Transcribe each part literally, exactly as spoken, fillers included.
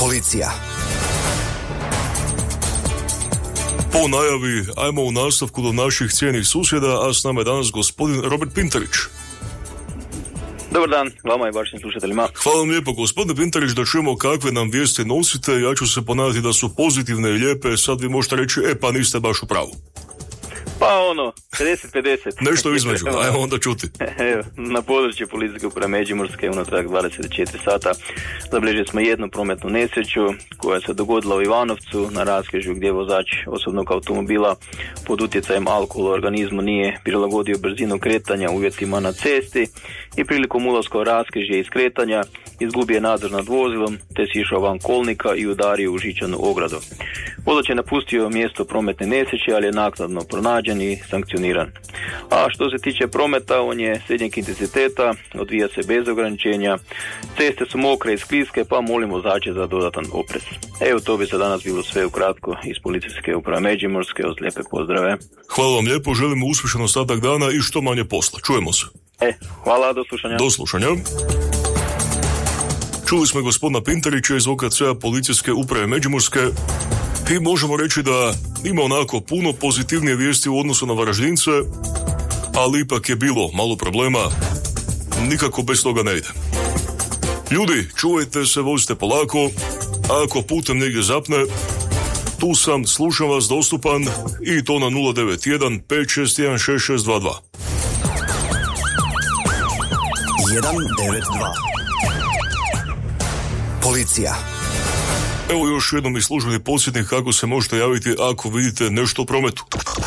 Policija. Po najavi, ajmo u nastavku do naših cijenih susjeda, a s nama je danas gospodin Robert Pintarić. Dobar dan, vama i vašim slušateljima. Hvala vam lijepo, gospodine Pintarić, da čujemo kakve nam vijesti nosite. Ja ću se ponadati da su pozitivne i lijepe, sad vi možete reći, e pa niste baš u pravu. Pa ono, pedeset pedeset. Nešto između, ajmo onda čuti. Evo, na području policijske uprave Međimurske unatrag dvadeset četiri sata zabilježili smo jednu prometnu nesreću koja se dogodila u Ivanovcu na raskrižju gdje vozač osobnog automobila pod utjecajem alkohola u organizmu nije prilagodio brzinu kretanja uvjetima na cesti i prilikom ulaska u raskrižje i skretanja izgubio nadzor nad vozilom te si išao van kolnika i udario u žičanu ogradu. Vozač je napustio mjesto prometne nesreće, ali je naknadno pronađen i sankcioniran. A što se tiče prometa, on je srednjeg intenziteta, odvija se bez ograničenja, ceste su mokre i skliske, pa molim vozače za dodatan oprez. Evo, to bi se danas bilo sve ukratko iz policijske uprave Međimurske. Od lijepe pozdrave. Hvala vam lijepo, želimo uspješan ostatak dana i što manje posla. Čujemo se. E, hvala, do slušanja. Do slušanja. Čuli smo gospodina Pintarića iz O K C-a policijske uprave Međimurske i možemo reći da ima onako puno pozitivnije vijesti u odnosu na Varaždince, ali ipak je bilo malo problema, nikako bez toga ne ide. Ljudi, čuvajte se, vozite polako, a ako putem negdje zapne, tu sam, slušam vas, dostupan i to na nula devet jedan pet šest jedan šest šest dva dva. jedan devet dva. Policija. Evo još jednom i službeni podsjetnik kako se možete javiti ako vidite nešto u prometu.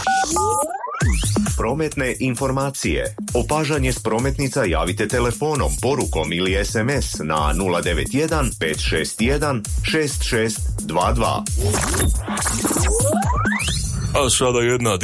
Prometne informacije. Opažanje s prometnica javite telefonom, porukom ili es em es na nula devet jedan pet šest jedan šest šest dva dva. A sada jedna